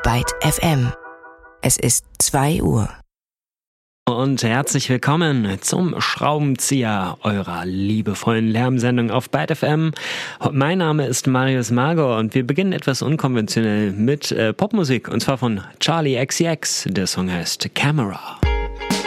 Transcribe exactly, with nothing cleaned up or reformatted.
Byte F M. Es ist zwei Uhr. Und herzlich willkommen zum Schraubenzieher eurer liebevollen Lärmsendung auf Byte F M. Mein Name ist Marius Magor und wir beginnen etwas unkonventionell mit äh, Popmusik, und zwar von Charli X C X. Der Song heißt Camera.